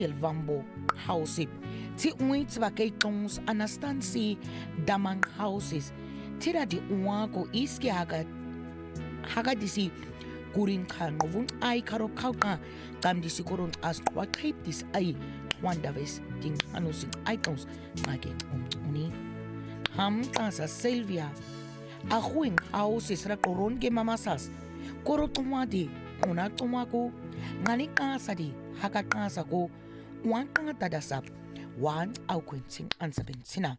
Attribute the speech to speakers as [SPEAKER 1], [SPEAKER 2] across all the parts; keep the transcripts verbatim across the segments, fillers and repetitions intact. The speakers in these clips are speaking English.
[SPEAKER 1] el vambo house ti uit ba kay tons anastansi damang houses tira di uwako iski haga haga disi kurin khan ngovun ai karo khawka kam disi koron as wa type this ai wanda ves ding anusi icons ngake uni ham tasa Sylvia a huing houses ra koron ke mamasas koro tumadi una tumako ngani kasa di haka kasa ko wan kanga tadasap wan au kwenting ansabin sina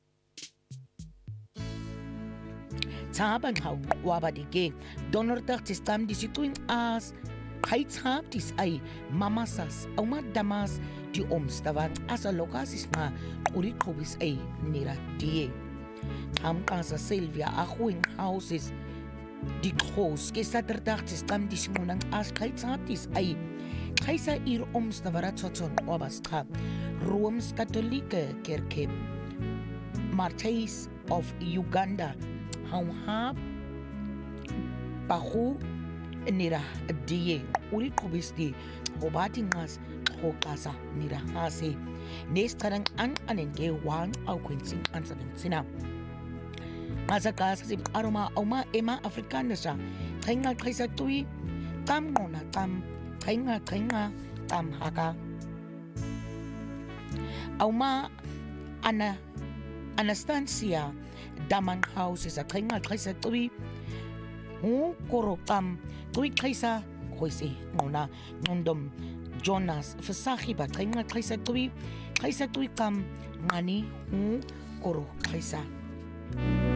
[SPEAKER 1] taban hau wabadige donor tartis tam disituin as kait hap dis ai mamasas au madamas di omstavan asa lokasis na uri kobis ai nira die ham kasa Sylvia a huing houses di kos ke saterdartis tam disimunang as kait hap dis ai kaisa ir omstavara tsoton wabastra Rome's Katholike Kerke Martyrs of Uganda hau hap pahu nira die uri kubisti hobati ngas hokasa nira hase nestarang an anenge wang au kwinsing ansabin sina ngasa kasa sim aroma oma ema afrikanesa kainga kaisa tui tam ngona tam kainga kainga tam haka Auma ana Anastasia damang houses a kainga kaisa tui hu korokam tui kaisa koise ngona ngondom Jonas fasahi ba kainga kaisa tui kaisa tui kam ngani hu koro kaisa